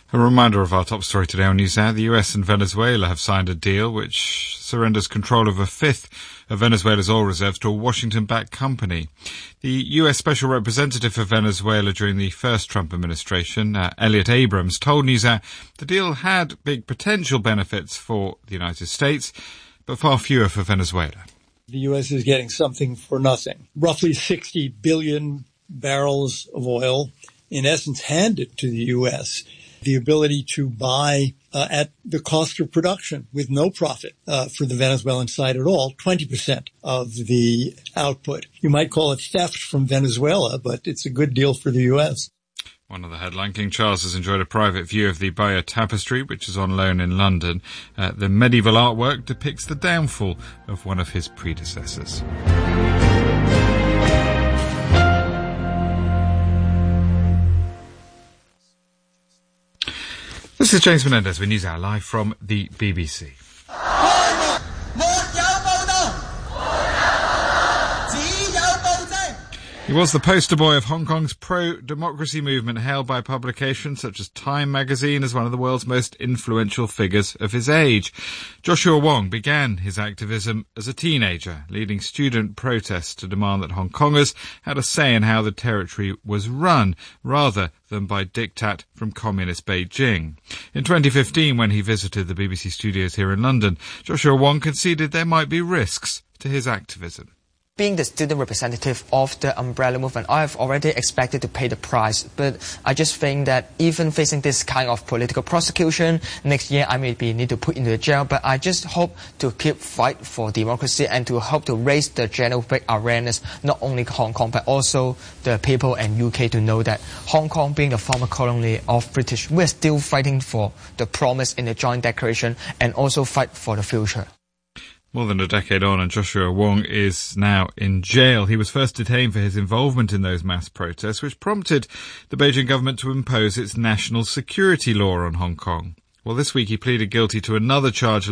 A reminder of our top story today on NewsHour. The US and Venezuela have signed a deal which surrenders control of a fifth of Venezuela's oil reserves to a Washington-backed company. The US Special Representative for Venezuela during the first Trump administration, Elliot Abrams, told NewsHour the deal had big potential benefits for the United States, but far fewer for Venezuela. The U.S. is getting something for nothing. Roughly 60 billion barrels of oil, in essence, handed to the U.S. The ability to buy at the cost of production with no profit for the Venezuelan side at all, 20% of the output. You might call it theft from Venezuela, but it's a good deal for the U.S. One of the headline, King Charles has enjoyed a private view of the Bayeux Tapestry, which is on loan in London. The medieval artwork depicts the downfall of one of his predecessors. This is James Menendez with NewsHour live from the BBC. He was the poster boy of Hong Kong's pro-democracy movement, hailed by publications such as Time magazine as one of the world's most influential figures of his age. Joshua Wong began his activism as a teenager, leading student protests to demand that Hong Kongers had a say in how the territory was run, rather than by diktat from communist Beijing. In 2015, when he visited the BBC studios here in London, Joshua Wong conceded there might be risks to his activism. Being the student representative of the umbrella movement, I have already expected to pay the price. But I just think that even facing this kind of political prosecution, next year I may be need to put into the jail. But I just hope to keep fight for democracy and to help to raise the general awareness, not only Hong Kong, but also the people in UK to know that Hong Kong, being the former colony of British, we're still fighting for the promise in the joint declaration and also fight for the future. More than a decade on, and Joshua Wong is now in jail. He was first detained for his involvement in those mass protests, which prompted the Beijing government to impose its national security law on Hong Kong. Well, this week he pleaded guilty to another charge